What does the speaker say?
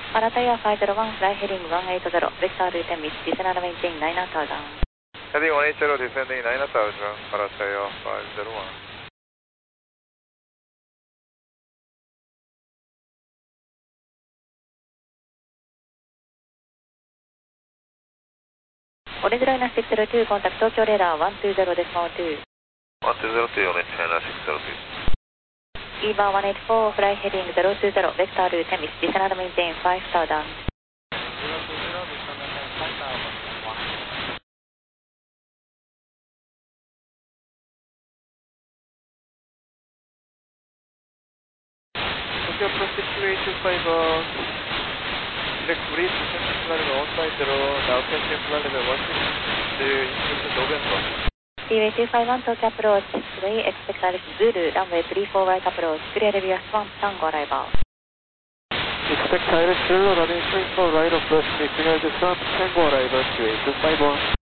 Pattaya 501, fly heading 180, vector route and descend and maintain 9000. Heading 180, descending 9000, Pattaya 501. オレンジライナー602、コンタクト東京レーダー120です、120。 120、オレンジライナー602。 EVA 184, fly heading 020, vector route and descend and maintain 5000. Tokyo Approach 6825, direct breeze, descending flight level 150, now descending flight level 160, into November. Seaway 251, Tokyo Approach 3, expect Alex Zulu, runway 34 right approach, clear Devias 1, Tango arrival. Expect Alex Zulu, runway 34 right approach, clear this 1, Tango arrival, Seaway 251.